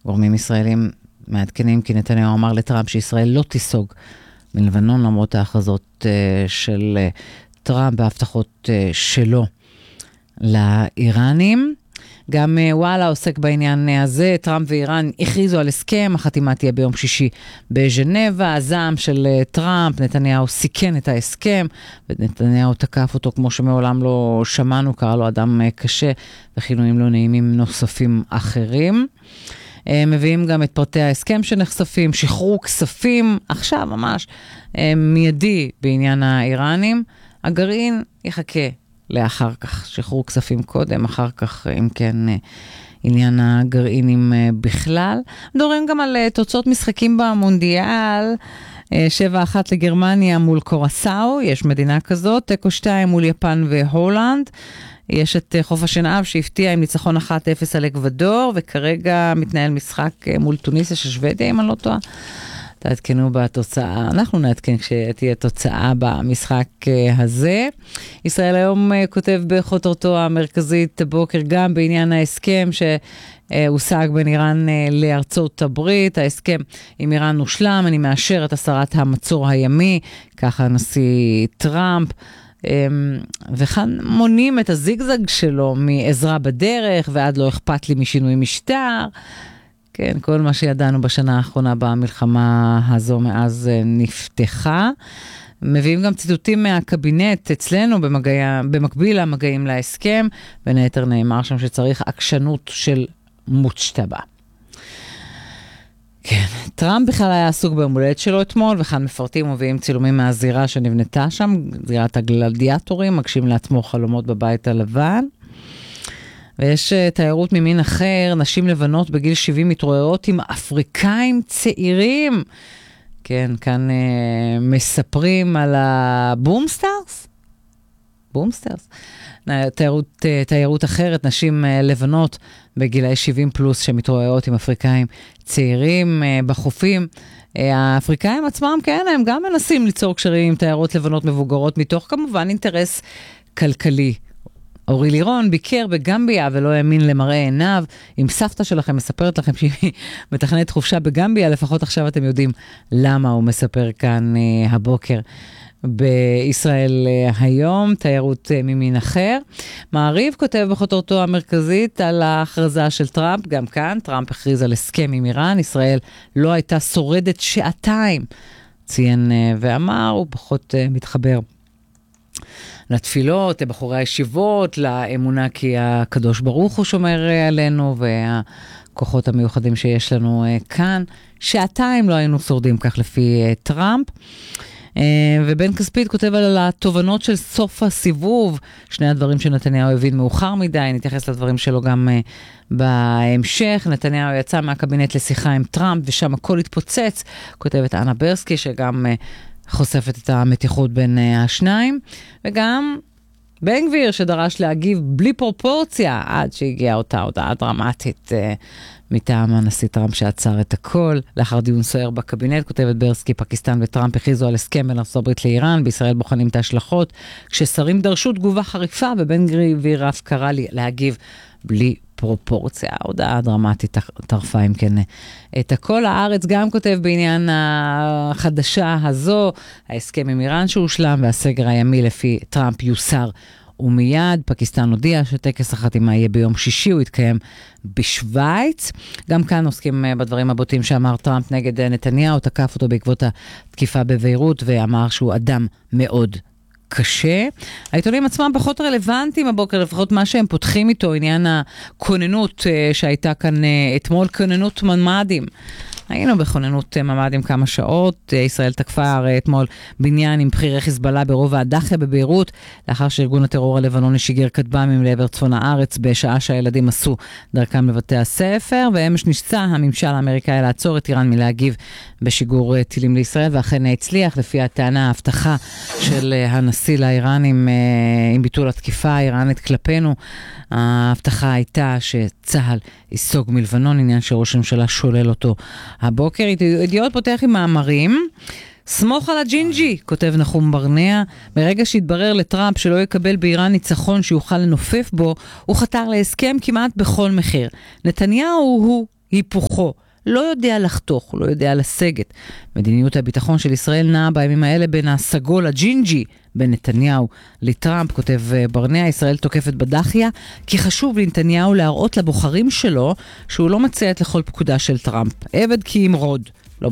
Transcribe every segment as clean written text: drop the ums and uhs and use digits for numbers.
גורמים ישראלים מעדכנים כי נתניהו אמר לטראמפ שישראל לא תיסוג מלבנון למרות ההכרזות של טראמפ וההבטחות שלו לאיראנים. גם וואלה עוסק בעניין הזה, טראמפ ואיראן הכריזו על הסכם, החתימה תהיה ביום שישי בז'נבה, הזעם של טראמפ, נתניהו סיכן את ההסכם, ונתניהו תקף אותו כמו שמעולם לא שמענו, קרא לו אדם קשה, וכינויים לא נעימים נוספים אחרים. מביאים גם את פרטי ההסכם שנחשפים, שחרור כספים, עכשיו ממש מיידי בעניין האיראנים, הגרעין יחכה לאחר כך, שחרור כספים קודם, אחר כך, אם כן, עניין הגרעינים בכלל. מדברים גם על תוצאות משחקים במונדיאל, 7-1 לגרמניה מול קורסאו, יש מדינה כזאת, תיקו 2 מול יפן והולנד, יש את חוף השנהב שהפתיע עם ניצחון 1-0 על אקוודור, וכרגע מתנהל משחק מול טוניסיה של שוודיה, אם אני לא טועה. תעדכנו בתוצאה, אנחנו נעדכן כשתהיה תוצאה במשחק הזה. ישראל היום כותב בכותרתו המרכזית הבוקר גם בעניין ההסכם שהושג בין איראן לארצות הברית. ההסכם עם איראן הושלם, אני מאשר את הסרת המצור הימי, ככה הנשיא טראמפ, וכאן מונים את הזיגזג שלו מעזרה בדרך ועד לא אכפת לי משינוי משטר. כן, כל מה שידענו בשנה האחרונה במלחמה הזו מאז נפתחה. מביאים גם ציטוטים מהקבינט אצלנו במקביל למגעים להסכם, בין היתר נאמר שם שצריך עקשנות של מוצ'טבה. כן, טראמפ בכלל היה עסוק ביום הולדת שלו אתמול, וכאן מפרטים ומביאים צילומים מהזירה שנבנתה שם, זירת הגלדיאטורים, מגשים לעצמו חלומות בבית הלבן. ויש תיירות ממין אחר, נשים לבנות בגיל 70 מתרועעות עם אפריקאים צעירים. כן, כאן מספרים על הבומסטרס. בומסטרס. תיירות אחרת, נשים לבנות בגילי 70 פלוס שמתרועעות עם אפריקאים צעירים בחופים. האפריקאים עצמם, כן, הם גם מנסים ליצור קשרים עם תיירות לבנות מבוגרות, מתוך כמובן אינטרס כלכלי. אורי לירון ביקר בגמביה ולא האמין למראה עיניו. אם סבתא שלכם מספרת לכם שהיא מתכננת חופשה בגמביה, לפחות עכשיו אתם יודעים למה הוא מספר כאן הבוקר בישראל היום, תיירות ממין אחר. מעריב כותב בכותרתו המרכזית על ההכרזה של טראמפ, גם כאן טראמפ הכריז על הסכם עם איראן, ישראל לא הייתה שורדת שעתיים, ציין ואמר, הוא פחות מתחבר לתפילות, לבחורי הישיבות, לאמונה כי הקדוש ברוך הוא שומר עלינו, והכוחות המיוחדים שיש לנו כאן. שעתיים לא היינו שורדים כך לפי טראמפ. ובן כספית כותב על התובנות של סוף הסיבוב, שני הדברים שנתניהו הבין מאוחר מדי, נתייחס לדברים שלו גם בהמשך. נתניהו יצא מהקבינט לשיחה עם טראמפ, ושם הכל התפוצץ, כותבת אנה ברסקי, שגם חושפת את המתיחות בין השניים, וגם בן גביר שדרש להגיב בלי פרופורציה, עד שהגיעה אותה הודעה דרמטית מטעם הנשיא טראמפ שעצר את הכל. לאחר דיון סוער בקבינט, כותבת ברסקי, פקיסטן וטראמפ הכריזו על הסכם בין ארצות הברית לאיראן, בישראל בוחנים את ההשלכות, כששרים דרשו תגובה חריפה, ובן גביר אף קרא להגיב בלי פרופורציה. הודעה דרמטית טרפה אם כן את הכל. הארץ גם כותב בעניין החדשה הזו, ההסכם עם איראן שהושלם והסגר הימי לפי טראמפ יוסר ומיד. פקיסטן הודיע שטקס החתימה יהיה ביום שישי, הוא יתקיים בשוויץ. גם כאן עוסקים בדברים הבוטים שאמר טראמפ נגד נתניהו, תקף אותו בעקבות התקיפה בביירות ואמר שהוא אדם מאוד קשה. העיתונים עצמם פחות רלוונטיים הבוקר, לפחות מה שהם פותחים איתו, עניין הכוננות שהייתה כאן אתמול, כוננות ממ"דים. היינו בכוננות ממ"דים כמה שעות. ישראל תקפה הרי אתמול בניין עם בכירי חיזבאללה ברובע הדאחיה בביירות, לאחר שארגון הטרור הלבנוני שיגר כטב"מים לעבר צפון הארץ, בשעה שהילדים עשו דרכם לבתי הספר, ואמש ניסה הממשל האמריקאי לעצור את איראן מלהגיב בשיגור טילים לישראל, ואכן הצליח לפי הטענה ההבטחה של הנשיא לאיראנים עם ביטול התקיפה האיראנית כלפינו. ההבטחה הייתה שצהל ייסוג מלבנון, עניין שראש הממשלה שולל אותו הבוקר. ידיעות פותח עם מאמרים. סמוך על הג'ינג'י, כותב נחום ברנע, ברגע שהתברר לטראמפ שלא יקבל באיראן ניצחון שיוכל לנופף בו, הוא חתר להסכם כמעט בכל מחיר. נתניהו הוא היפוכו. לא יודע לחתוך, לא יודע לסגת. מדיניות הביטחון של ישראל נעה בימים האלה בין הסגול הג'ינג'י, בין נתניהו לטראמפ, כותב ברנע, ישראל תוקפת בדחיה, כי חשוב לנתניהו להראות לבוחרים שלו שהוא לא מציית לכל פקודה של טראמפ. עבד כי ימרוד. לא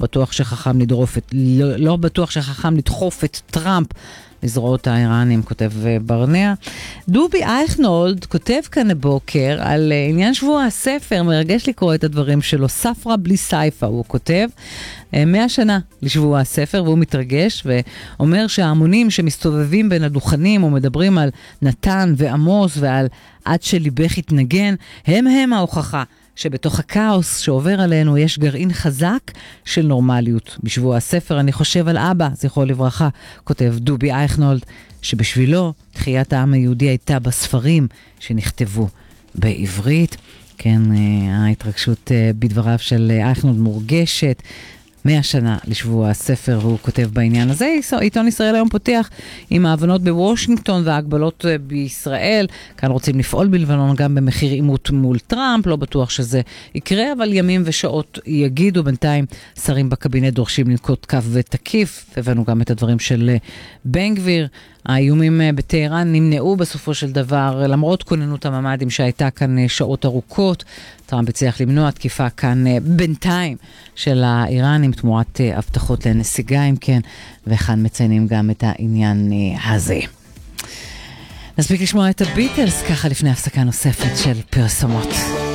בטוח שחכם לדחוף את טראמפ לזרועות האיראנים, כותב ברנע. דובי אייכנולד כותב כאן הבוקר על עניין שבוע הספר, מרגש לקרוא את הדברים שלו, ספרה בלי סייפה, הוא כותב 100 שנה לשבוע הספר, והוא מתרגש ואומר שההמונים שמסתובבים בין הדוכנים ומדברים על נתן ועמוס ועל עד שליבך התנגן, הם ההוכחה שבתוך הכאוס שעובר עלינו יש גרעין חזק של נורמליות. בשבוע הספר אני חושב על אבא, זכרו לברכה, כותב דובי אייכנולד, שבשבילו תחיית העם היהודי הייתה בספרים שנכתבו בעברית. כן, ההתרגשות בדבריו של אייכנולד מורגשת. 100 שנה לשבוע הספר, והוא כותב בעניין הזה. עיתון ישראל היום פותח עם ההבנות בוושינגטון וההגבלות בישראל. כאן רוצים לפעול בלבנון גם במחיר עימות מול טראמפ, לא בטוח שזה יקרה, אבל ימים ושעות יגידו. בינתיים שרים בקבינט דורשים לנקוט קו ותקיף. הבנו גם את הדברים של בן גביר. האיומים בטהרן נמנעו בסופו של דבר, למרות כוננות הממ"דים שהייתה כאן שעות ארוכות. טראמפ הצליח למנוע תקיפה כאן בינתיים של האיראנים, תמורת הבטחות לנסיגה אם כן, וכאן מציינים גם את העניין הזה. נספיק לשמוע את הביטלס ככה לפני הפסקה נוספת של פרסומות.